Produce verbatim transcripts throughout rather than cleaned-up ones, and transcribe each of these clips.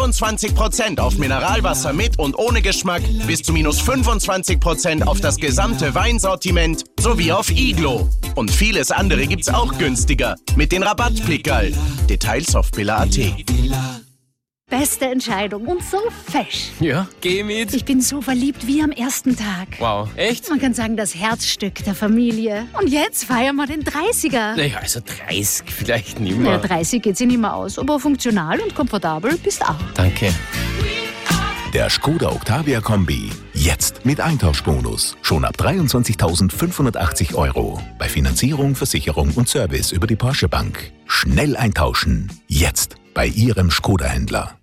fünfundzwanzig Prozent auf Mineralwasser mit und ohne Geschmack, bis zu minus fünfundzwanzig Prozent auf das gesamte Weinsortiment sowie auf Iglo. Und vieles andere gibt's auch günstiger mit den Rabattklickerl. Details auf billa punkt at. Beste Entscheidung und so fesch. Ja, geh mit. Ich bin so verliebt wie am ersten Tag. Wow, echt? Man kann sagen, das Herzstück der Familie. Und jetzt feiern wir den dreißiger. Naja, also dreißig vielleicht nicht Ja, mehr. dreißig geht sich nicht mehr aus, aber funktional und komfortabel bist auch. Danke. Der Skoda Octavia Kombi. Jetzt mit Eintauschbonus. Schon ab dreiundzwanzigtausendfünfhundertachtzig Euro. Bei Finanzierung, Versicherung und Service über die Porsche Bank. Schnell eintauschen. Jetzt bei Ihrem Skoda-Händler.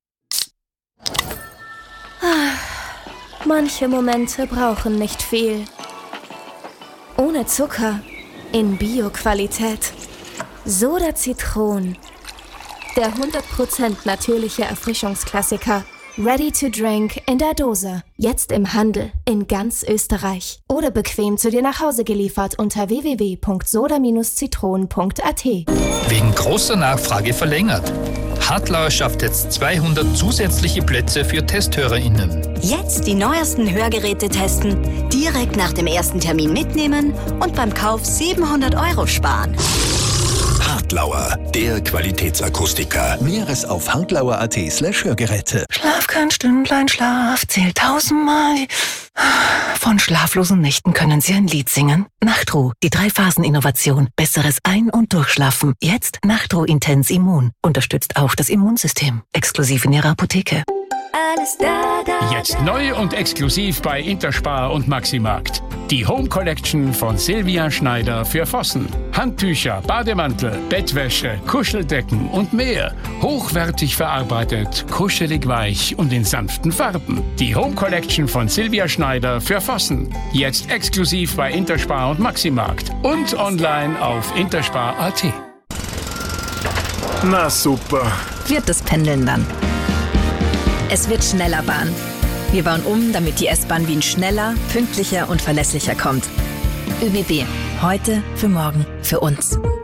Manche Momente brauchen nicht viel. Ohne Zucker. In Bio-Qualität. Soda Zitron. Der hundert Prozent natürliche Erfrischungsklassiker. Ready to drink in der Dose. Jetzt im Handel in ganz Österreich. Oder bequem zu dir nach Hause geliefert unter w w w punkt soda zitron punkt a t. Wegen großer Nachfrage verlängert. Hartlauer schafft jetzt zweihundert zusätzliche Plätze für TesthörerInnen. Jetzt die neuesten Hörgeräte testen, direkt nach dem ersten Termin mitnehmen und beim Kauf siebenhundert Euro sparen. Hartlauer, der Qualitätsakustiker. Mehres auf hartlauer punkt at slash Hörgeräte. Schlaf kein Stündlein Schlaf, zählt tausendmal. Von schlaflosen Nächten können Sie ein Lied singen. Nachtruh, die Drei-Phasen-Innovation. Besseres Ein- und Durchschlafen. Jetzt Nachtruh Intens Immun. Unterstützt auch das Immunsystem. Exklusiv in Ihrer Apotheke. Alles da, da, Jetzt neu und exklusiv bei Interspar und Maximarkt. Die Home Collection von Silvia Schneider für Vossen. Handtücher, Bademantel, Bettwäsche, Kuscheldecken und mehr. Hochwertig verarbeitet, kuschelig weich und in sanften Farben. Die Home Collection von Silvia Schneider für Vossen. Jetzt exklusiv bei Interspar und Maximarkt. Und online auf interspar punkt at. Na super. Wird das Pendeln dann? Es wird schneller Bahn. Wir bauen um, damit die S-Bahn Wien schneller, pünktlicher und verlässlicher kommt. ÖBB. Heute, für morgen, für uns.